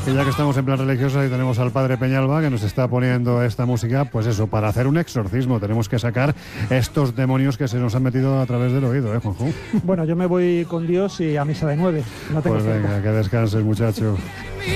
Y ya que estamos en plan religioso, ahí tenemos al padre Peñalba que nos está poniendo esta música, pues eso, para hacer un exorcismo tenemos que sacar estos demonios que se nos han metido a través del oído, Juanjo. Bueno, yo me voy con Dios y a misa de 9. No tengo Pues tiempo. venga, que descanses, muchacho.